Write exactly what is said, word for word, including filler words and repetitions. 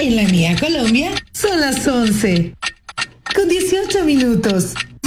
En la mía Colombia son las once con dieciocho minutos.